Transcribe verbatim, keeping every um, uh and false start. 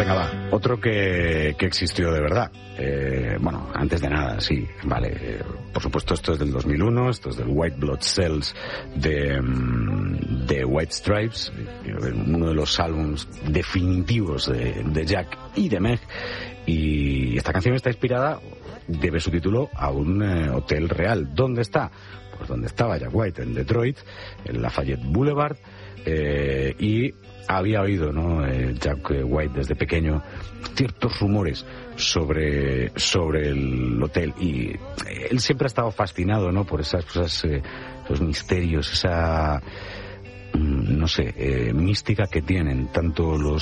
Venga, va. Otro que, que existió de verdad. Eh, bueno, antes de nada, sí, vale. Eh, por supuesto, esto es del dos mil uno, esto es del White Blood Cells de, de White Stripes, uno de los álbumes definitivos de, de Jack y de Meg. Y esta canción está inspirada, debe su título a un eh, hotel real. ¿Dónde está? Pues donde estaba Jack White, en Detroit, en Lafayette Boulevard, eh, y había oído, ¿no?, eh, Jack White desde pequeño ciertos rumores sobre sobre el hotel, y él siempre ha estado fascinado, ¿no?, por esas cosas, eh, los misterios, esa, no sé, eh, mística que tienen tanto los